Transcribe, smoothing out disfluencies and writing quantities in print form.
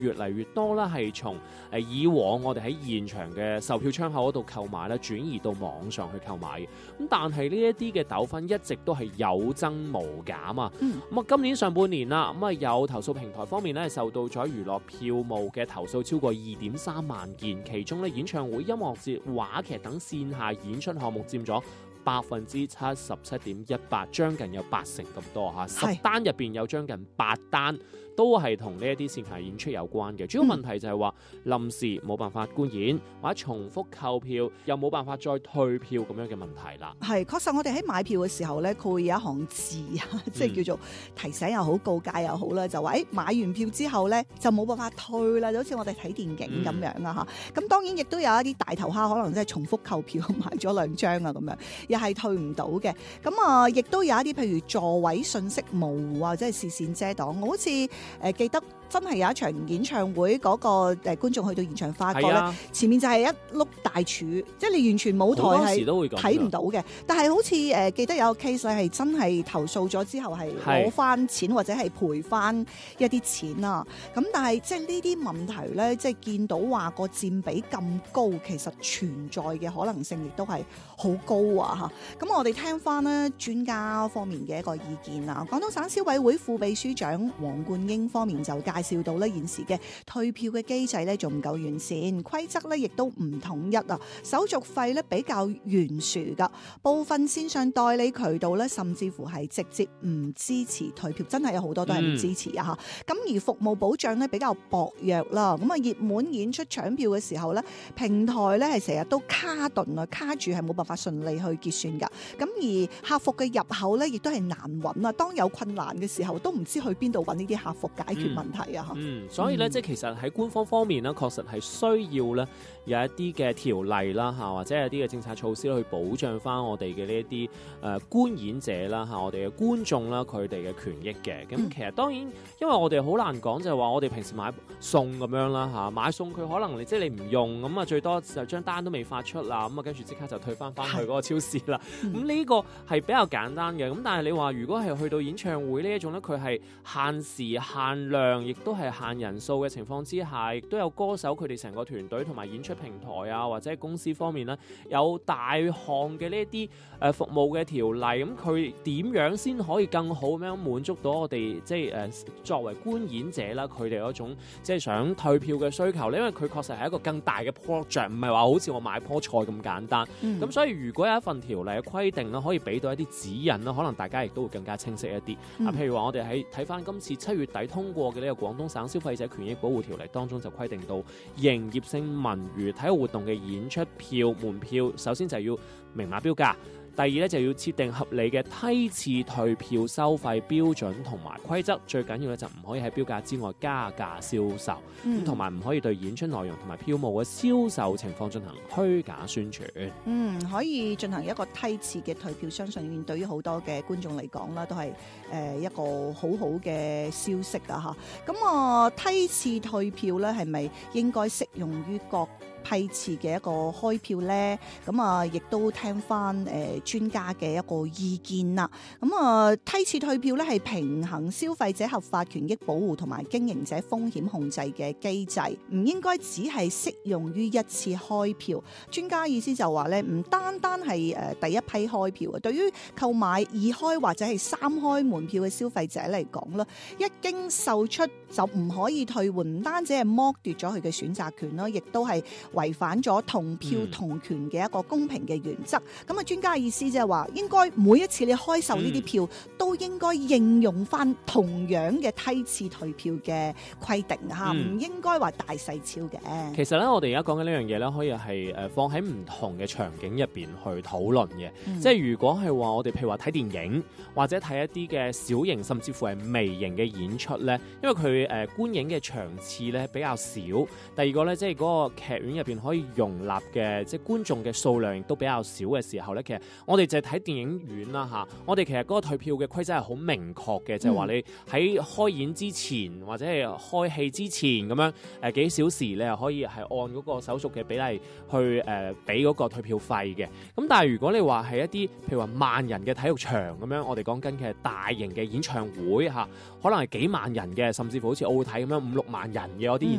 越嚟越多啦，係從以往我哋喺現場嘅售票窗口嗰度購買咧，轉移到網上去購買嘅。咁但係呢一啲嘅糾紛一直都係有增無減啊。咁啊，今年上半年啦，咁啊有投訴平台方面咧受到咗娛樂票務嘅投訴超過2.3萬件，其中咧演唱會、音樂節、話劇等線下演出項目佔咗77.18%，將近有80%咁多嚇。10單入邊有將近8單都係同呢一啲線下演出有關嘅。主要問題就係話臨時冇辦法觀演，或者重複購票又冇辦法再退票咁樣嘅問題啦。 係確實，我哋喺買票嘅時候咧，佢會有一行字啊，即係叫做提醒又好、告誡又好啦，就話買完票之後咧就冇辦法退啦，就好似我哋睇電影咁樣啊嚇。咁當然亦都有一啲大頭蝦，可能即係重複購票買咗2張啊咁樣，又係退唔到嘅。咁啊，亦都有一啲譬如座位信息模糊啊，即係視線遮擋。我好似記得真係有一場演唱會嗰個觀眾去到現場發覺咧，前面就係一碌大柱，即係你完全舞台係睇唔到嘅。但係好似記得有個 case 係真係投訴咗之後係攞翻錢或者係賠翻一啲錢啊。咁但係即係呢啲問題咧，即係見到話個佔比咁高，其實存在嘅可能性亦都係好高啊嚇。咁我哋聽翻咧專家方面嘅一個意見啊，廣東省消委會副秘書長黃冠英方面就介紹到咧現時嘅退票嘅機制咧仲唔夠完善，規則咧亦都唔統一啊，手續費咧比較懸殊噶，部分線上代理渠道咧甚至乎係直接唔支持退票，真係有好多都係唔支持啊嚇。咁而服務保障咧比較薄弱啦，咁啊熱門演出搶票嘅時候咧，平台咧係成日都卡頓啊，卡住係冇辦法順利去結算噶。咁而客服嘅入口咧亦都係難揾啊，當有困難嘅時候都唔知去邊度揾呢啲客服解決問題啊。 所以咧，即係其實喺官方方面咧，確實係需要咧有一啲嘅條例啦嚇，或者有啲嘅政策措施去保障翻我哋嘅呢一啲觀演者啦嚇，我哋嘅觀眾啦佢哋嘅權益嘅。咁其實當然，因為我哋好難講就係話我哋平時買餸咁樣啦嚇，買餸佢可能即係你唔用咁啊，最多就張單都未發出啦，咁啊跟住即刻就退翻去嗰個超市啦。咁呢個係比較簡單嘅。咁但係你話如果係去到演唱會呢一種咧，佢係限時限量，亦都係限人數嘅情況之下，亦都有歌手佢哋成個團隊同埋演出平台啊，或者公司方面咧，有大項嘅呢一啲服務嘅條例，咁佢點樣先可以更好咁樣滿足到我哋即係作為觀演者啦，佢哋嗰種即係想退票嘅需求咧？因為佢確實係一個更大嘅 project， 唔係話好似我買棵菜咁簡單。咁所以如果有一份條例嘅規定啦，可以俾到一啲指引啦，可能大家亦都會更加清晰一啲。譬如話我哋喺睇翻今次7月底通過嘅呢個廣東省消費者權益保護條例當中就規定到，營業性文娛體育活動嘅演出票門票，首先就要明碼標價。第二咧就要設定合理嘅梯次退票收費標準同埋規則，最緊要咧就唔可以喺標價之外加價銷售，同埋唔可以對演出內容同埋票務嘅銷售情況進行虛假宣傳。 可以進行一個梯次嘅退票，相信對於好多嘅觀眾嚟講啦，都係一個好好嘅消息啊嚇。咁梯次退票咧係咪應該適用於各批次嘅一個開票咧？咁亦都聽翻專家嘅一個意見啦。咁梯次退票咧係平衡消費者合法權益保護同埋經營者風險控制嘅機制，唔應該只係適用於一次開票。專家意思就話咧，唔單單係第一批開票啊，對於購買2開或者係3開門票嘅消費者嚟講啦，一經售出就唔可以退換，唔單止係剝奪咗佢嘅選擇權啦，亦都係違反咗同票同權嘅一個公平嘅原則。咁啊，專家意思即係話，應該每一次你開售呢啲票，都應該應用翻同樣嘅梯次退票嘅規定嚇，唔應該話大細超嘅。 其實咧，我哋而家講緊呢樣嘢咧，可以係放喺唔同嘅場景入邊去討論嘅。即係如果係話我哋譬如話睇電影或者睇一啲嘅小型甚至乎係微型嘅演出咧，因為佢觀影嘅場次咧比較少。第二個咧，即係嗰個劇院入邊可以容納嘅即係觀眾嘅數量亦都比較少嘅時候咧，其實我哋就係睇電影院啦嚇。我哋其實嗰個退票嘅規則係好明確嘅，就係話你喺開演之前或者係開戲之前咁樣幾小時，你係可以係按嗰個手續嘅比例去俾嗰個退票費嘅。咁但係如果你話係一啲譬如話萬人嘅體育場咁樣，我哋講緊嘅大型嘅演唱會嚇，可能係幾萬人嘅，甚至乎好似奧體咁樣5-6萬人嘅嗰啲演